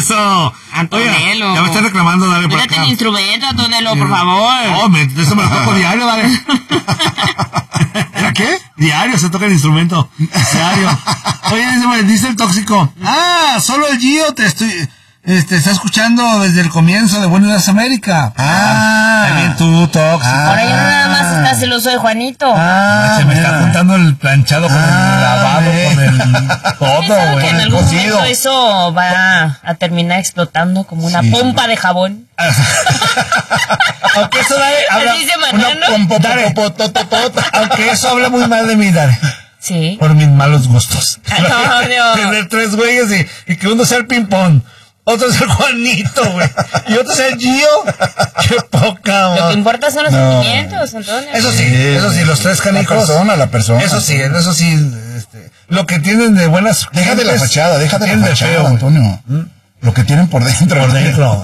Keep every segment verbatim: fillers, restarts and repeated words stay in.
Eso. Antonello. Oye, ya me están reclamando, dale por Mírate acá. el instrumento, Antonello, por favor. Oh, me, eso me lo toco diario, dale. ¿Era qué? Diario se toca el instrumento. Diario. Oye, dice, dice el tóxico. Ah, solo el Gio te estoy... Este, está escuchando desde el comienzo de Buenos Días América. Ah, también tú, tóxico. Ah. Por ahí nada más está celoso de Juanito. Ah, se me mira. está juntando el planchado con Ah, el lavado, ve. con el ¿Sabes todo, que en el algún cocido. momento eso va a terminar explotando como una Sí. pompa de jabón? Aunque eso dale, habla, Así dice una Mariano. pompopopotototota. Aunque eso habla muy mal de mí, dale. Sí. Por mis malos gustos. Ay, no, no. Tener tres güeyes y, y que uno sea el ping-pong, otro sea el Juanito, güey, y otro sea el Gio. Qué poca, Lo que güey. importa son los No. sentimientos, Antonio. Eso sí, eso sí, los tres canijos. La persona, la persona. Eso sí, eso sí, este, lo que tienen de buenas. Deja de la gentes, fachada, deja de tienen la fachada, feo, güey. Antonio. Lo que tienen por dentro. Por dentro.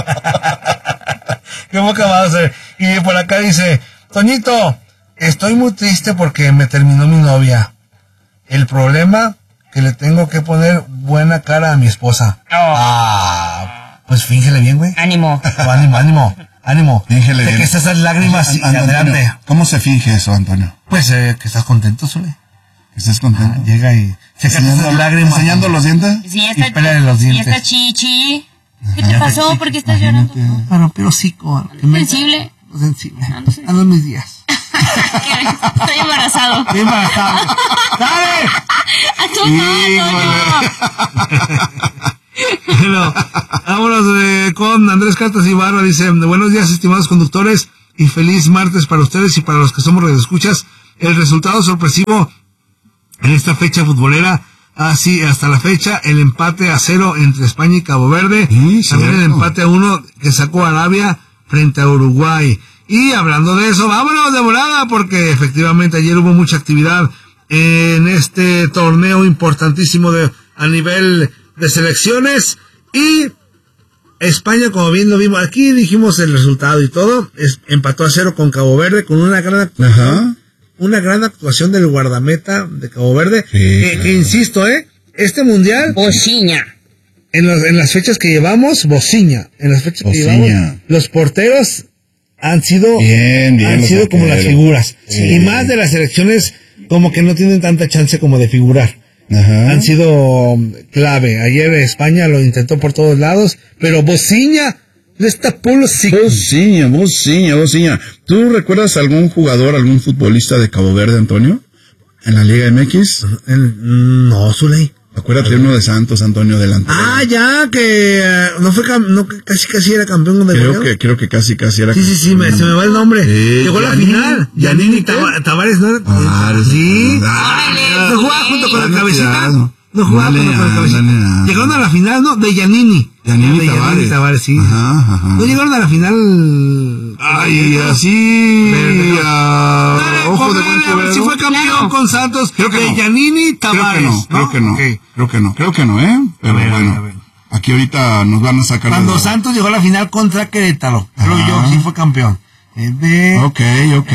Qué boca va a hacer. Y por acá dice, Toñito, estoy muy triste porque me terminó mi novia. El problema, que le tengo que poner buena cara a mi esposa. Ah, pues fíngele bien, güey. Ánimo. Oh, ánimo, ánimo, ánimo. Fíngele de bien. que esas lágrimas y An- Antonio, adelante. ¿cómo se finge eso, Antonio? Pues eh, que estás contento, Sole. ¿Estás contento? Llega y se Enseñando, esas lágrimas. enseñando los dientes. Sí, Y pélale los y dientes. esta chichi. ¿Qué te pasó? ¿Por qué estás llorando? Bueno, pero hocico. que me- Sensible. Sensible. No, no sé. Ando en mis días. Estoy embarazado. Estoy embarazado. ¡Dale! ¡A tu madre! Bueno, vámonos eh, con Andrés Cartas Ibarra. Dice, buenos días, estimados conductores, y feliz martes para ustedes y para los que somos radioescuchas. El resultado sorpresivo en esta fecha futbolera, así hasta la fecha, el empate a cero entre España y Cabo Verde. Sí, También el cierto. empate a uno que sacó Arabia frente a Uruguay. Y hablando de eso, vámonos de volada, porque efectivamente ayer hubo mucha actividad en este torneo importantísimo de a nivel de selecciones. Y España, como bien lo vimos aquí, dijimos el resultado y todo, es, empató a cero con Cabo Verde con una gran actuación, Ajá. una gran actuación del guardameta de Cabo Verde, Sí, que, claro. que insisto, eh, este mundial, Bociña. en, los, en las fechas que llevamos, Bociña, en las fechas que Bociña. llevamos, los porteros han sido, Bien, bien, han los sido como las porteros. figuras, Sí. y más de las selecciones como que no tienen tanta chance como de figurar. Ajá. Han sido um, clave. Ayer España lo intentó por todos lados, pero Bociña les tapó los ciclos. Bociña, Bociña, Bociña. ¿Tú recuerdas algún jugador, algún futbolista de Cabo Verde, Antonio? ¿En la Liga M X? El- no, Zuley. Acuérdate de uno de Santos, Antonio, delante. Ah, ya, que eh, no fue cam- no, que casi casi era campeón de Creo goleo. que, creo que casi, casi era. Sí, sí, sí, me, se me va el nombre. Sí, Llegó a la Giannini. final. Giannini, Giannini ¿qué? Tava- Tavares, ¿no? Tavares. Sí. Ah, No jugaba junto con el dale, cabecita. cuidado. No jugaba Dale, junto con el dale, cabecita. dale. Llegaron a la final, ¿no? De Giannini. Giannini De Tavares. Tavares, sí. Ajá, ajá. No llegaron a la final. Ay, así. Verde. a Dale, ojo de póngale, buen a ver si cubero. fue campeón Claro. con Santos. Creo que de no. Giannini Creo Tavares. que no, creo que no. Ok. Creo que no, creo que no, ¿eh? Pero A ver, bueno, a ver. aquí ahorita nos van a sacar. Cuando de- Santos llegó a la final contra Querétaro, creo Ajá. yo, sí fue campeón. El de... Ok, ok.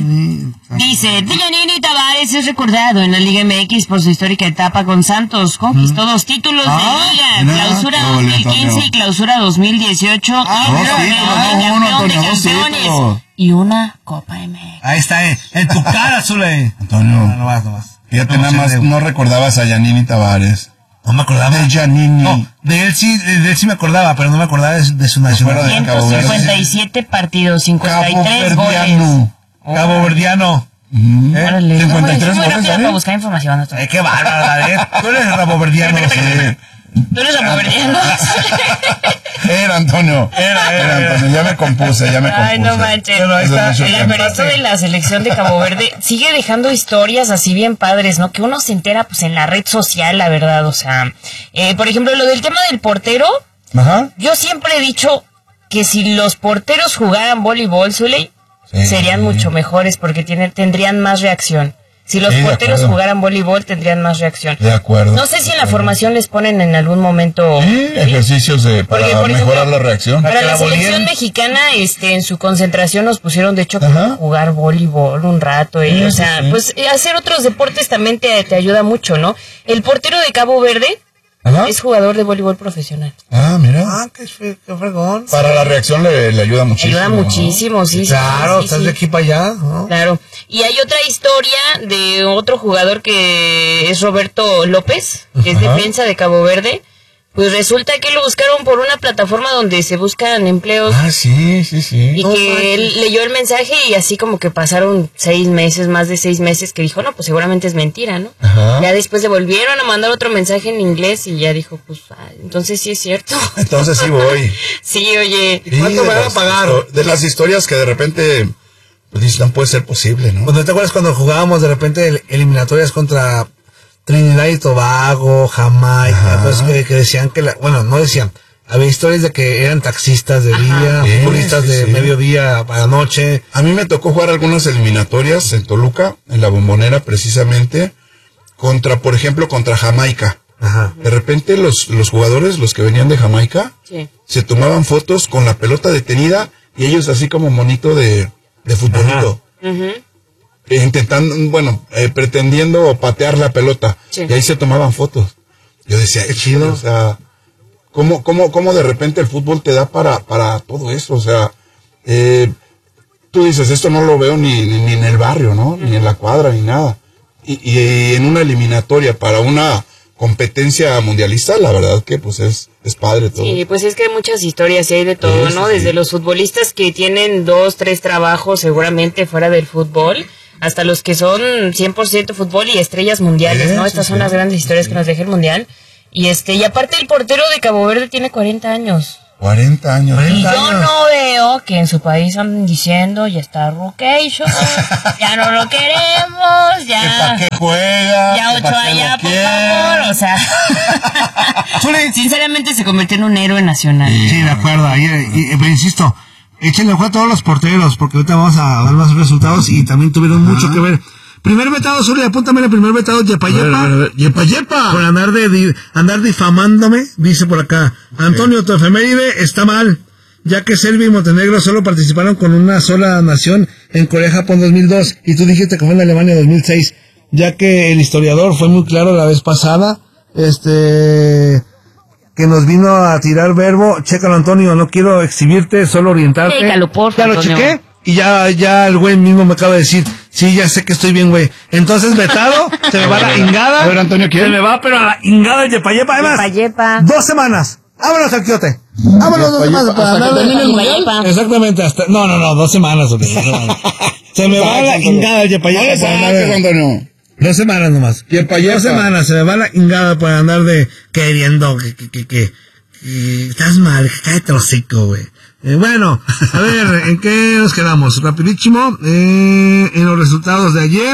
Dice, Giannini Tavares es recordado en la Liga M X por su histórica etapa con Santos. Conquistó dos títulos Ah, de Liga, mira, Clausura qué dos bonito, mil quince Antonio. y Clausura dos mil dieciocho. Ah, y un mira, trofeo mira, de uno, campeón de Antonio, dos campeones. títulos. Y una Copa M X. Ahí está, eh. En tu cara, Zule. Antonio, No, no vas, no vas. fíjate, No, nada sí, más de- no recordabas a Giannini Tavares. No me acordaba. De Giannini. No, de él sí, de él sí me acordaba, pero no me acordaba de, de su Fuera nacionalidad. de Cabo ciento Verde. cincuenta y siete partidos, cincuenta y tres goles. Verdiano. Cabo Verdiano. Ujú. ¿Eh? Órale, cincuenta y tres es muy goles, rápido ¿vale? para buscar información. Eh, qué bárbara, ¿eh? Tú eres el Rabo Verdiano. Sí. ¿Tú eres apoverdiendo? Era Antonio. Era, era, era. Antonio. Ya me compuse, ya me compuse. Ay, no manches. Pero ahí está, Eso es El mucho aparato tiempo. de la selección de Cabo Verde sigue dejando historias así bien padres, ¿no? Que uno se entera pues en la red social, la verdad, o sea, eh, por ejemplo, lo del tema del portero, Ajá. yo siempre he dicho que si los porteros jugaran voleibol, Zuley, Sí. serían mucho mejores porque tienen, tendrían más reacción. Si los Sí, de porteros acuerdo. jugaran voleibol, tendrían más reacción. De acuerdo. No sé si en la formación les ponen en algún momento... Sí, ejercicios de, para Porque, por mejorar ejemplo, la reacción. Para que la la selección volían. mexicana, este, en su concentración nos pusieron, de hecho, Ajá. jugar voleibol un rato. Y, Sí, o sí, sea, sí. pues eh, hacer otros deportes también te, te ayuda mucho, ¿no? El portero de Cabo Verde Ajá. Es jugador de voleibol profesional. Ah, mira. Ah, qué, fe- qué fregón. Para la reacción le, le ayuda muchísimo. Ayuda muchísimo, sí. sí, Claro, sí, estás sí. de aquí para allá, ¿no? Claro. Y hay otra historia de otro jugador que es Roberto López, que es Ajá. defensa de Cabo Verde. Pues resulta que lo buscaron por una plataforma donde se buscan empleos. Ah, sí, sí, sí. Y No que manches. él leyó el mensaje y así como que pasaron seis meses, más de seis meses, que dijo, no, pues seguramente es mentira, ¿no? Ajá. Ya después le volvieron a mandar otro mensaje en inglés y ya dijo, pues, ah, entonces sí es cierto. Entonces sí voy. Sí, oye. ¿Y cuánto de me van a las pagar? histo- De las historias que de repente, pues dices, no puede ser posible, ¿no? Pues, ¿no te acuerdas cuando jugábamos de repente el- eliminatorias contra Trinidad y Tobago, Jamaica? Ajá. Pues que, que decían que, la, bueno, no decían, había historias de que eran taxistas de día, Sí, futbolistas sí, de sí. mediodía a la noche. A mí me tocó jugar algunas eliminatorias en Toluca, en la Bombonera precisamente, contra, por ejemplo, contra Jamaica. Ajá. De repente los, los jugadores, los que venían de Jamaica, Sí. se tomaban fotos con la pelota detenida y ellos así como monito de, de futbolito. Ujú. Eh, intentando, bueno, eh, pretendiendo patear la pelota. Sí. Y ahí se tomaban fotos. Yo decía, qué chido, o sea, ¿cómo, cómo, cómo de repente el fútbol te da para, para todo eso? O sea, eh, tú dices, esto no lo veo ni, ni, ni en el barrio, ¿no? Ni en la cuadra, ni nada. Y, y en una eliminatoria para una competencia mundialista, la verdad que pues es, es padre todo. Sí, pues es que hay muchas historias y hay de todo, Sí, ¿no? sí, Desde sí. los futbolistas que tienen dos, tres trabajos seguramente fuera del fútbol, hasta los que son cien por ciento fútbol y estrellas mundiales, Sí, ¿no? sí, Estas sí. son las grandes historias que nos deja el mundial. Y este, y aparte el portero de Cabo Verde tiene cuarenta años. cuarenta años. Y yo no veo que en su país andan diciendo, ya está Rocation, ya no lo queremos, ya... ¿Para qué juega? Ya ¿Que ocho para qué allá, lo por quiere? favor, o sea... Sinceramente se convirtió en un héroe nacional. Sí, de acuerdo. Ayer, y, y- pero insisto, échenle ojo a todos los porteros, porque ahorita vamos a dar más resultados y también tuvieron mucho que ver. Primer vetado, Zuli, apúntame el primer vetado, Yepa A ver, Yepa. a ver, a ver. Yepa Yepa. Por andar de, di- andar difamándome, dice por acá. Antonio, tu efeméride está mal, ya que Serbia y Montenegro solo participaron con una sola nación en Corea-Japón dos mil dos, y tú dijiste que fue en Alemania dos mil seis, ya que el historiador fue muy claro la vez pasada, este... que nos vino a tirar verbo. Chécalo, Antonio, no quiero exhibirte, solo orientarte. Chécalo, porfa, Ya lo Antonio. chequé y ya, ya el güey mismo me acaba de decir, sí, ya sé que estoy bien, güey. Entonces, vetado, se me va la ingada. A ver, Antonio, ¿quién? Se me va, pero a la ingada el yepa yepa, además. Yepa yepa. Dos semanas. Vámonos al quiote. Vámonos dos Yepa semanas yepa, para hasta que andar de- termine el Yepa yepa. Exactamente, hasta, no, no, no, dos semanas, hombre, dos semanas. Se me va la ingada el yepa No yepa le para andar saques, de- Antonio. Dos semanas nomás. Yepa, Dos yepa. semanas, se me va la ingada para andar de queriendo que, que, que, que, que estás mal, que cállate el hocico, güey. Eh, bueno, a ver, ¿en qué nos quedamos? Rapidísimo, eh, en los resultados de ayer,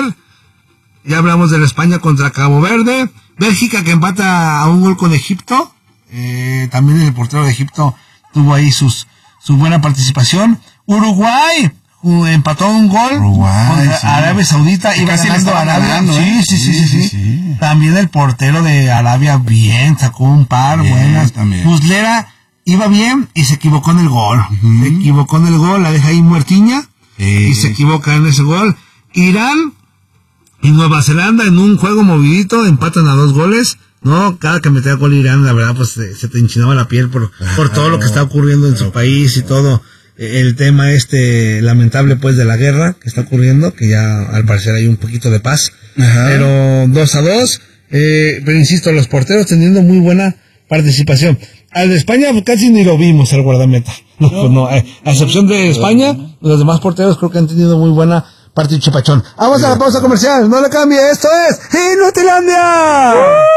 ya hablamos de la España contra Cabo Verde, Bélgica que empata a un gol con Egipto, eh, también el portero de Egipto tuvo ahí sus, su buena participación, Uruguay, uh, empató un gol Uruguay, contra sí. Arabia Saudita, Que iba casi le ganando estaban Arabia. ganando, Sí, ¿eh? sí, sí, sí, Sí, sí, sí. También el portero de Arabia bien, sacó un par Bien, buenas. también. Muslera iba bien y se equivocó en el gol. Se equivocó en el gol, la deja ahí muertiña Sí. y se equivoca en ese gol. Irán y Nueva Zelanda en un juego movidito empatan a dos goles. No, cada que metía gol Irán, la verdad, pues se, se te enchinaba la piel por, por todo lo que está ocurriendo en su país y todo. Eh, El tema este lamentable pues de la guerra que está ocurriendo, que ya al parecer hay un poquito de paz. Ajá. Pero dos a dos, eh, pero insisto, los porteros teniendo muy buena participación. Al de España pues, casi ni lo vimos el guardameta. No, pues no, eh, a excepción de España, los demás porteros creo que han tenido muy buena participación. Vamos a la pausa comercial, no le cambie, esto es Inutilandia.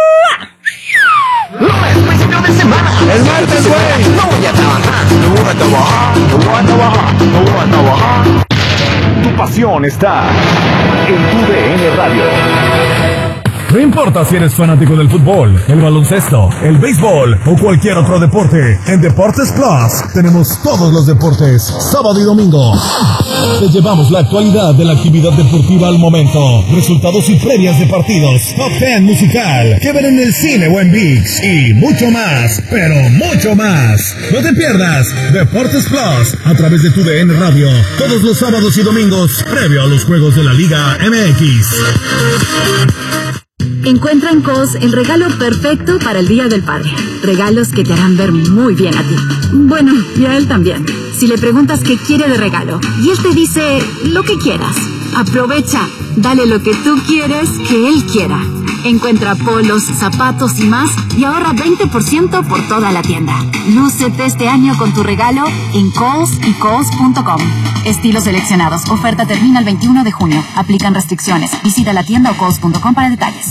Lunes, principio de semana. El martes, güey. No voy a trabajar, no voy a trabajar, no voy a trabajar, no voy a trabajar. Tu pasión está en tu D N Radio. No importa si eres fanático del fútbol, el baloncesto, el béisbol o cualquier otro deporte, en Deportes Plus tenemos todos los deportes, sábado y domingo. Te llevamos la actualidad de la actividad deportiva al momento, resultados y previas de partidos, top ten musical, que ver en el cine o en ViX y mucho más, pero mucho más. No te pierdas Deportes Plus a través de tu D N Radio, todos los sábados y domingos, previo a los juegos de la Liga M X. Encuentra en Kohl's el regalo perfecto para el Día del Padre. Regalos que te harán ver muy bien a ti. Bueno, y a él también. Si le preguntas qué quiere de regalo y él te dice lo que quieras, aprovecha. Dale lo que tú quieres que él quiera. Encuentra polos, zapatos y más y ahorra veinte por ciento por toda la tienda. Lúcete este año con tu regalo en Kohl's y Kohl's punto com. Estilos seleccionados. Oferta termina el veintiuno de junio. Aplican restricciones. Visita la tienda o Kohl's punto com para detalles.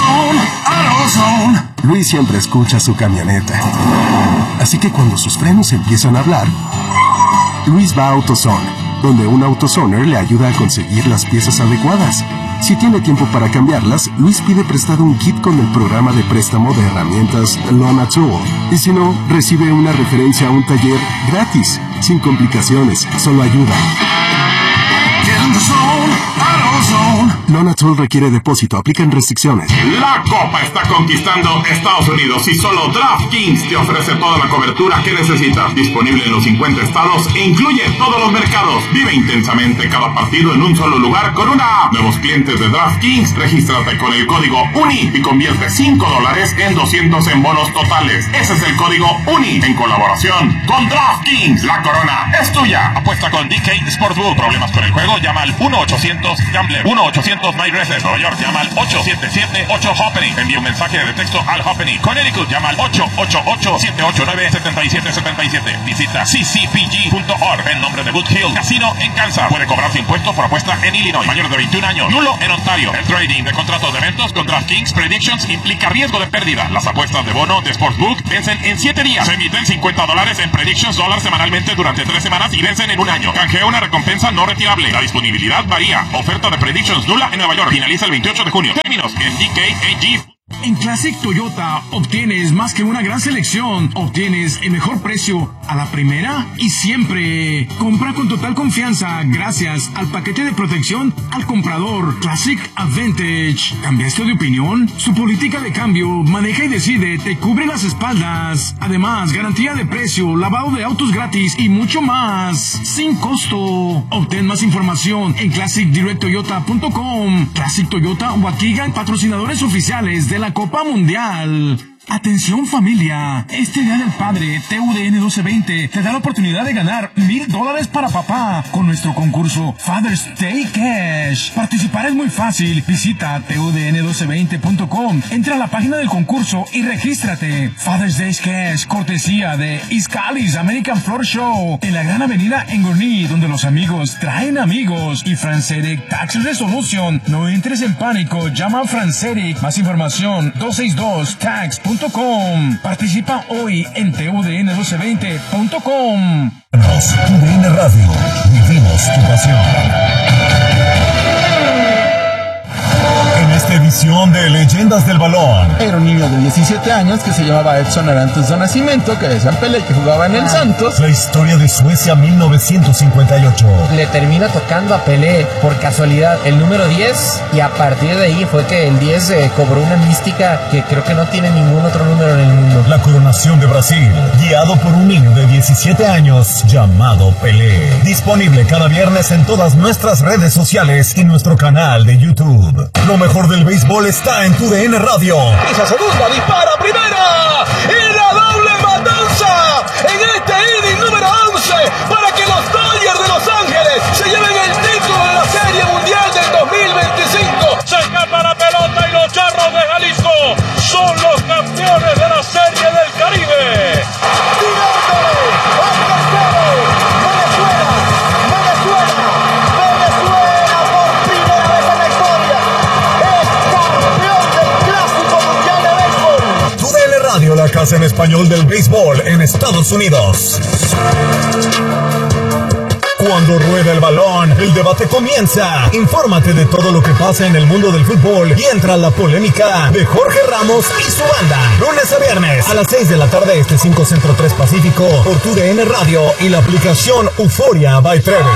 Luis siempre escucha su camioneta. Así que cuando sus frenos empiezan a hablar, Luis va a AutoZone, donde un AutoZoner le ayuda a conseguir las piezas adecuadas. Si tiene tiempo para cambiarlas, Luis pide prestado un kit con el programa de préstamo de herramientas Lona Tool. Y si no, recibe una referencia a un taller gratis, sin complicaciones, solo ayuda. Lona Tool requiere depósito, aplican restricciones. La Copa está conquistando Estados Unidos y solo DraftKings te ofrece toda la cobertura que necesitas. Disponible en los cincuenta estados e incluye todos los mercados. Vive intensamente cada partido en un solo lugar con una app. Nuevos clientes de DraftKings, regístrate con el código UNI y convierte cinco dólares en doscientos en bonos totales. Ese es el código UNI en colaboración con DraftKings. La corona es tuya. Apuesta con D K Sportsbook. ¿Problemas con el juego? Llama al uno ochocientos Gambler. uno ochocientos My Races. Nueva York, llama al ocho siete siete ocho Happening. Envía un mensaje de texto al Happening. Connecticut, llama al ocho ocho ocho siete ocho nueve siete siete siete siete. Visita c c p g punto org en nombre de Good Hill Casino en Kansas. Puede cobrarse impuestos por apuesta en Illinois. Mayor de veintiún años. Nulo en Ontario. El trading de contratos de eventos con DraftKings Predictions implica riesgo de pérdida. Las apuestas de bono de Sportsbook vencen en siete días. Se emiten cincuenta dólares en Predictions dólares semanalmente durante tres semanas y vencen en un año. Canjea una recompensa no retirable. La disponibilidad varía. Oferta de Predictions nula en Nueva York. Finaliza el veintiocho de junio. Términos en D K A G. En Classic Toyota obtienes más que una gran selección, obtienes el mejor precio a la primera y siempre. Compra con total confianza gracias al paquete de protección al comprador Classic Advantage. ¿Cambiaste de opinión? Su política de cambio, maneja y decide, te cubre las espaldas. Además, garantía de precio, lavado de autos gratis y mucho más, sin costo. Obtén más información en classic direct toyota punto com. Classic Toyota, Waukegan, patrocinadores oficiales de la Copa Mundial. Atención familia, este Día del Padre T U D N doce veinte te da la oportunidad de ganar mil dólares para papá con nuestro concurso Father's Day Cash. Participar es muy fácil, visita T U D N doce veinte punto com, entra a la página del concurso y regístrate. Father's Day Cash, cortesía de Iscalis American Floor Show, en la gran avenida en Gurnee, donde los amigos traen amigos. Y Franceric Tax Resolution, no entres en pánico, llama a Franceric, más información dos seis dos tax punto com. Participa hoy en T U D N doce veinte punto com. T U D N Radio, vivimos tu pasión. En esta edición de Leyendas del Balón, era un niño de diecisiete años que se llamaba Edson Arantes do Nascimento, que decían Pelé, que jugaba en el Santos. La historia de Suecia mil novecientos cincuenta y ocho. Le termina tocando a Pelé por casualidad el número diez, y a partir de ahí fue que el diez eh, cobró una mística que creo que no tiene ningún otro número en el mundo. La coronación de Brasil, guiado por un niño de diecisiete años llamado Pelé. Disponible cada viernes en todas nuestras redes sociales y nuestro canal de YouTube. Lo mejor del béisbol está en T U D N Radio. Esa segunda dispara primera y la doble matanza en este inning número once para que los Dodgers de Los Ángeles se lleven el título de la Serie Mundial del dos mil veinticinco. Se escapa la pelota y los Charros de Jalisco son los campeones de la Serie del Caribe. Tirándole al tercero, Venezuela, Venezuela, Venezuela por primera vez en la historia es campeón del Clásico Mundial de Béisbol. T U D N Radio, la casa en español del béisbol en Estados Unidos. Cuando rueda el balón, el debate comienza. Infórmate de todo lo que pasa en el mundo del fútbol y entra la polémica de Jorge Ramos y su banda. Lunes a viernes a las seis de la tarde, este cinco Centro tres Pacífico por T U D N Radio y la aplicación Euforia by Treve.